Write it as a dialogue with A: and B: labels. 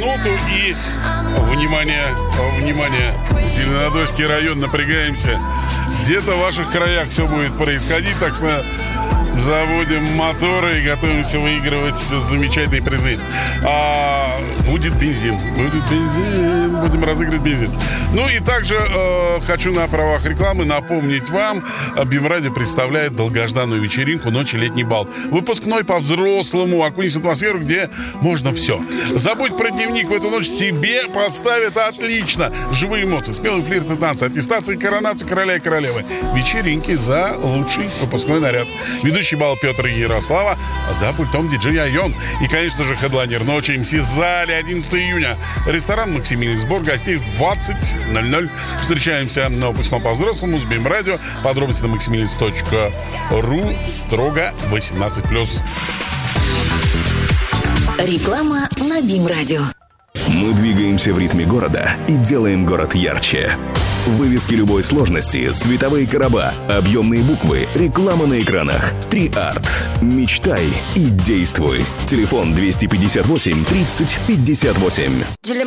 A: минуту. И, внимание, Зеленодольский район, напрягаемся. Где-то в ваших краях все будет происходить, так что заводим моторы и готовимся выигрывать замечательные призы. Будет бензин. Будем разыгрывать бензин. Ну и также хочу на правах рекламы напомнить вам, БИМ-радио представляет долгожданную вечеринку «Ночи летний бал». Выпускной по-взрослому, окунись в атмосферу, где можно все. Забудь про дневник, в эту ночь тебе поставят отлично. Живые эмоции, смелый флирт и танцы, аттестации и коронацию короля и королевы. Вечеринки за лучший выпускной наряд. Ведущий бал Петр и Ярослава, за пультом диджей Айон. И, конечно же, хедлайнер ночи МС Зале 11 июня. Ресторан «Максимилиан», сбор гостей в 20:00. Встречаемся на выпускном по-взрослому с БИМ-радио. Подробности на maximilians.ru, строго 18+.
B: Реклама на БИМ-радио.
C: Мы двигаемся в ритме города и делаем город ярче. Вывески любой сложности, световые короба, объемные буквы, реклама на экранах. 3Art. Мечтай и действуй. Телефон 258 30 58.